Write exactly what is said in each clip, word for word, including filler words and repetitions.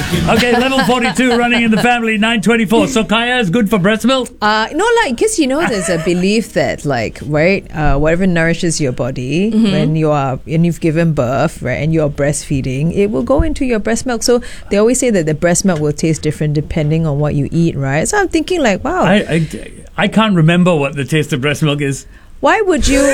Okay, level forty-two running in the family, nine twenty-four. So Kaya is good for breast milk? Uh, no, like, because you know, there's a belief that, like, right, uh, whatever nourishes your body Mm-hmm. when you are, and you've given birth, right, and you're breastfeeding, it will go into your breast milk. So they always say that the breast milk will taste different depending on what you eat, right? So I'm thinking, like, wow, I, I, I can't remember what the taste of breast milk is. why would you?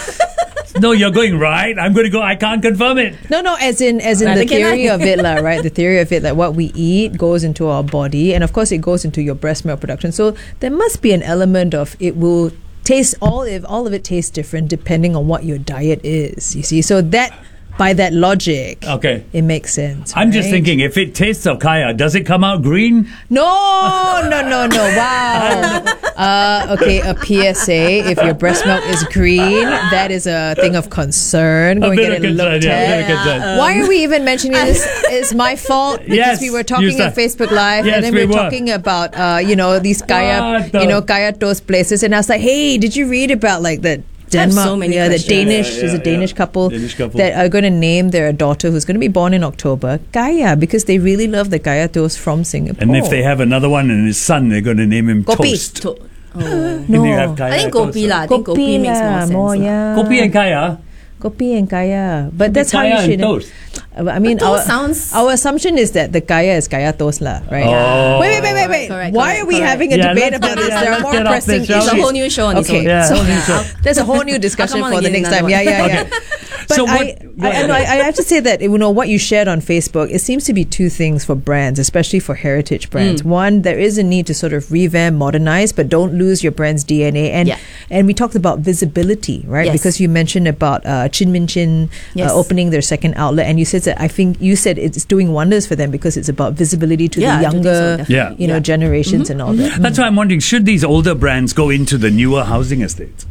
No, you're going right. I'm going to go, I can't confirm it. No, no, as in, as in Right, the okay, theory lah. of it, lah, right? The theory of it, that what we eat goes into our body, and of course, it goes into your breast milk production. So there must be an element of it will taste all if all of it tastes different depending on what your diet is. You see, so that by that logic, Okay. it makes sense. I'm just right? thinking, if it tastes of Kaya, does it come out green? No, no, no, no. Wow. Uh, okay, a P S A. If your breast milk is green, that is a thing of concern. Go A and bit get of it concern, looked yeah, a bit of at. concern. Why are we even mentioning this? It's my fault because Yes, we were you talking on said- Facebook Live, Yes, and then we we were were. talking about uh, you know, these kaya, What the- you know, kaya toast places, and I was like, hey, did you read about like the Denmark, so many yeah, the questions. Danish, Yeah, yeah, there's a yeah. Danish couple, Danish couple. that are going to name their daughter, who's going to be born in October, Kaya, because they really love the kaya toast from Singapore. And if they have another one and his son, they're going to name him Kopi. Toast. To- oh. And you have Kaya I think toast. kopi lah. I think kopi makes more lah, sense. more, lah. yeah. Kopi and Kaya. Kopi and kaya. But that's Kaya how you and should. toast. Uh, I mean, But our, toast sounds- our assumption is that the kaya is kaya toast lah, right? Oh. Wait, wait, wait, wait, wait. Correct, Why correct, are we correct. having a Yeah, debate let's about get- this? There are let's more get off pressing this, shall It's a we? whole new show on its Okay, own. Yeah, so whole new show. there's a whole new discussion I'll come for on the again next time. another Yeah, one. yeah, Okay. yeah. But So what- I, go I, ahead. no, I, I have to say that you know what you shared on Facebook. It seems to be two things for brands, especially for heritage brands. One, there is a need to sort of revamp, modernize, but don't lose your brand's D N A. And Yeah. and we talked about visibility, right? Yes. Because you mentioned about uh, Chin Min Chin Yes. uh, opening their second outlet, and you said that I think you said it's doing wonders for them because it's about visibility to Yeah, I the do think so, younger, definitely. Yeah. you know, Yeah. generations and all that. That's why I'm wondering, should these older brands go into the newer housing estates?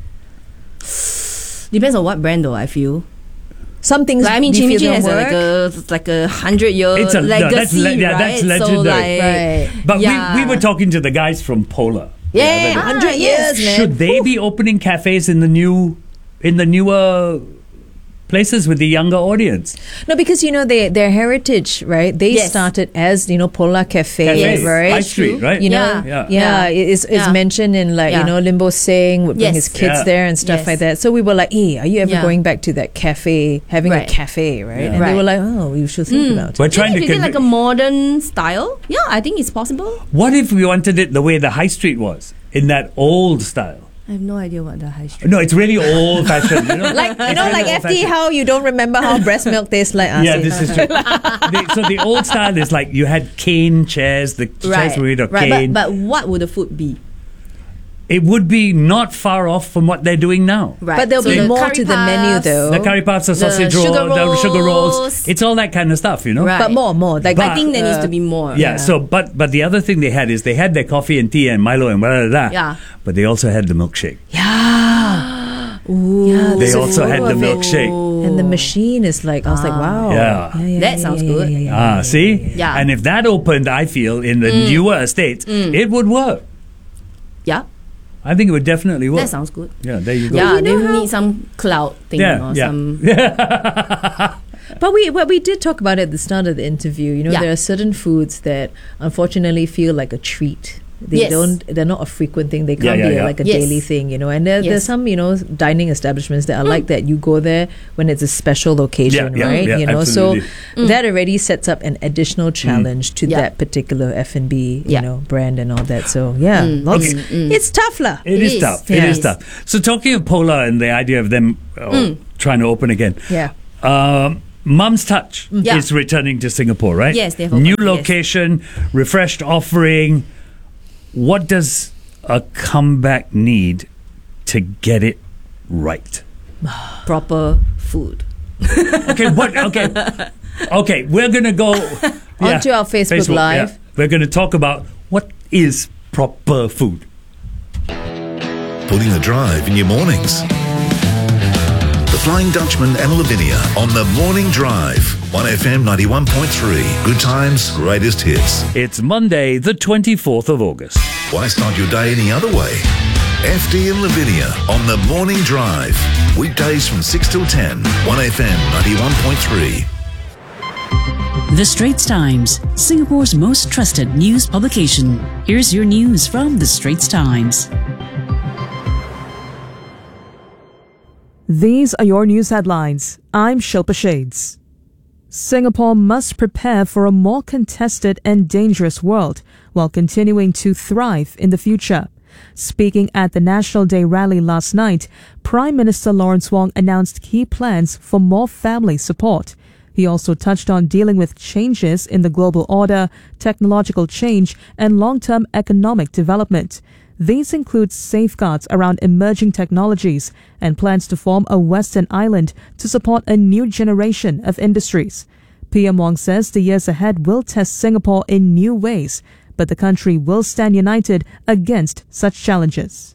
Depends on what brand though, I feel. Some things, Like, I mean, do you feel Chimichi has don't a, like work? a like a hundred year It's a- no, legacy, that's le- yeah, right? that's So legendary. like, Right. But Yeah. we, we were talking to the guys from Polar. the Yeah, other day. hundred Ah, yes. years, man. Should they be opening cafes in the new, in the newer places with the younger audience? No, because you know they their heritage, right? They Yes. started as you know Polar Cafe, Cafes, right? High Street, right? You know, Yeah. yeah, Yeah. yeah. It's, it's Yeah. mentioned in like you Yeah. know Limbo Singh would bring Yes. his kids Yeah. there and stuff Yes. like that. So we were like, hey, are you ever Yeah. going back to that cafe, having Right. a cafe, right? Yeah. And they Right. were like, oh, we should think about We're it. trying Maybe to if you did convi- like a modern style, yeah, I think it's possible. What if we wanted it the way the High Street was, in that old style? I have no idea what the high street. No, it's really old fashioned. You know? Like you It's know, really like F D, old-fashioned. how you don't remember how breast milk tastes like. Ah, Yeah, say. this is true. the, so the old style is like you had cane chairs. The chairs were made of right. cane. But, but what would the food be? It would be not far off from what they're doing now. Right. But there'll So be the more curry to the menu, puffs, though. The curry puffs, the The sausage roll, sugar the sugar rolls. rolls. It's all that kind of stuff, you know. Right. But more, more. Like I think there needs uh, to be more. Yeah, So, but but the other thing they had is they had their coffee and tea and Milo and blah blah blah. Yeah. But they also had the milkshake. Yeah. Ooh. Yeah, They there's a also had photo the of it. milkshake. And the machine is like, I was like, wow. Yeah. That sounds good. Yeah, yeah, yeah. Ah, see? Yeah. And if that opened, I feel, in the newer estates, it would work. Yeah, I think it would definitely work. that sounds good. Yeah, there you go. Yeah, you they know will how- need some cloud thing Yeah, or yeah. some. But we but we did talk about it at the start of the interview. You know, Yeah. there are certain foods that unfortunately feel like a treat. They Yes. don't. They're not a frequent thing. They can't yeah, be yeah. like a Yes. daily thing. You know, and there, there's Yes. some you know dining establishments that are like that. You go there when it's a special occasion, Yeah, yeah, right? yeah, you know, absolutely. so that already sets up an additional challenge to Yeah. that particular F and B, you Yeah. know, brand and all that. So yeah, lots, it's tough lah. It It is, is. tough. Yeah. It is tough. So talking of Polar and the idea of them uh, trying to open again. Yeah. Um, Mum's Touch Yeah. is returning to Singapore, right? Yes, they have New opened, yes. location, refreshed offering. What does a comeback need to get it right? Proper food. Okay, what? Okay, okay. We're gonna go Onto our Facebook Live. We're gonna talk about what is proper food. Putting the drive in your mornings. The Flying Dutchman and Lavinia on the Morning Drive. one F M ninety-one point three. Good times, greatest hits. It's Monday, the twenty-fourth of August. Why start your day any other way? F D and Lavinia on the Morning Drive. Weekdays from six till ten. one F M ninety-one point three. The Straits Times, Singapore's most trusted news publication. Here's your news from The Straits Times. These are your news headlines. I'm Shilpa Shades. Singapore must prepare for a more contested and dangerous world while continuing to thrive in the future. Speaking at the National Day rally last night, Prime Minister Lawrence Wong announced key plans for more family support. He also touched on dealing with changes in the global order, technological change, and long-term economic development. These include safeguards around emerging technologies and plans to form a Western island to support a new generation of industries. P M Wong says the years ahead will test Singapore in new ways, but the country will stand united against such challenges.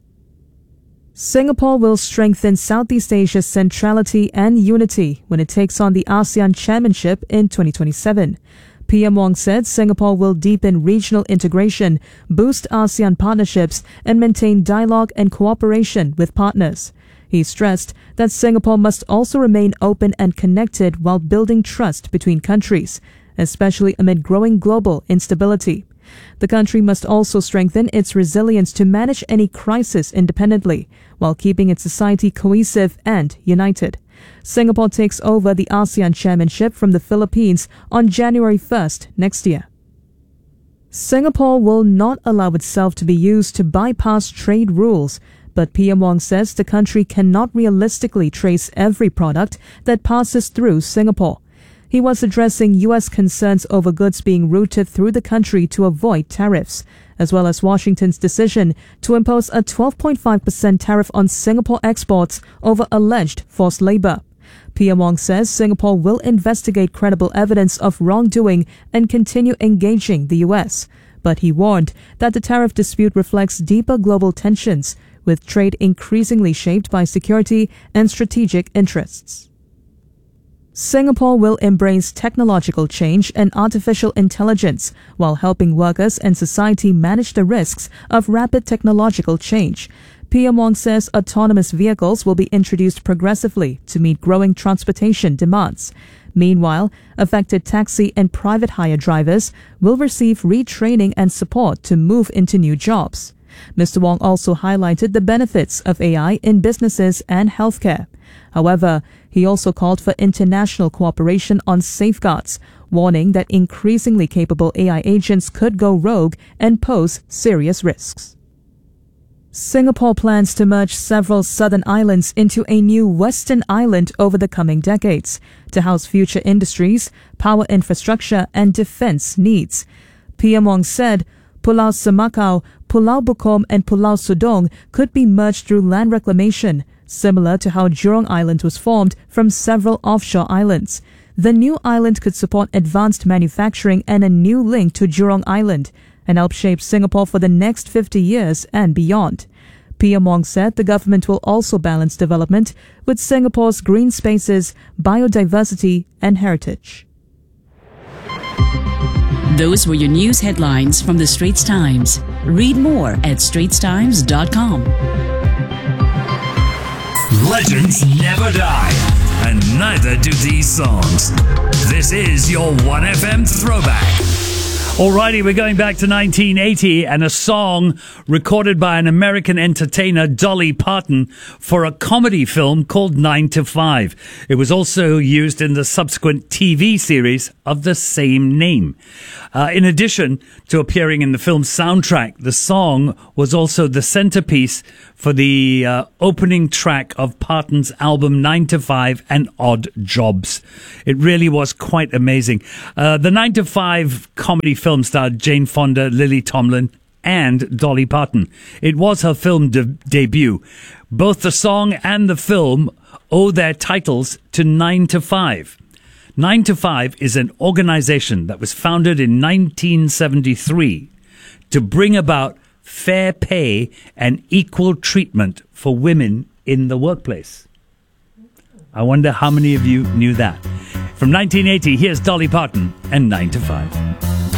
Singapore will strengthen Southeast Asia's centrality and unity when it takes on the ASEAN Chairmanship in twenty twenty-seven. P M Wong said Singapore will deepen regional integration, boost ASEAN partnerships, and maintain dialogue and cooperation with partners. He stressed that Singapore must also remain open and connected while building trust between countries, especially amid growing global instability. The country must also strengthen its resilience to manage any crisis independently, while keeping its society cohesive and united. Singapore takes over the ASEAN Chairmanship from the Philippines on January first next year. Singapore will not allow itself to be used to bypass trade rules, but P M Wong says the country cannot realistically trace every product that passes through Singapore. He was addressing U S concerns over goods being routed through the country to avoid tariffs, as well as Washington's decision to impose a twelve point five percent tariff on Singapore exports over alleged forced labor. P M Wong says Singapore will investigate credible evidence of wrongdoing and continue engaging the U S, but he warned that the tariff dispute reflects deeper global tensions, with trade increasingly shaped by security and strategic interests. Singapore will embrace technological change and artificial intelligence while helping workers and society manage the risks of rapid technological change. P M Wong says autonomous vehicles will be introduced progressively to meet growing transportation demands. Meanwhile, affected taxi and private hire drivers will receive retraining and support to move into new jobs. Mister Wong also highlighted the benefits of A I in businesses and healthcare. However, he also called for international cooperation on safeguards, warning that increasingly capable A I agents could go rogue and pose serious risks. Singapore plans to merge several southern islands into a new western island over the coming decades to house future industries, power infrastructure, and defense needs. P M Wong said Pulau Semakau, Pulau Bukom, and Pulau Sodong could be merged through land reclamation, similar to how Jurong Island was formed from several offshore islands. The new island could support advanced manufacturing and a new link to Jurong Island, and help shape Singapore for the next fifty years and beyond. P M Wong said the government will also balance development with Singapore's green spaces, biodiversity, and heritage. Those were your news headlines from The Straits Times. Read more at straits times dot com. Legends never die, and neither do these songs. This is your one F M throwback. Alrighty, we're going back to nineteen eighty and a song recorded by an American entertainer, Dolly Parton, for a comedy film called nine to five. It was also used in the subsequent T V series of the same name. Uh, in addition to appearing in the film's soundtrack, the song was also the centerpiece for the uh, opening track of Parton's album nine to five and Odd Jobs. It really was quite amazing. Uh, the nine to five comedy film starred Jane Fonda, Lily Tomlin, and Dolly Parton. It was her film de- debut. Both the song and the film owe their titles to nine to five. nine to five is an organization that was founded in nineteen seventy-three to bring about fair pay and equal treatment for women in the workplace. I wonder how many of you knew that. From nineteen eighty, here's Dolly Parton and nine to five.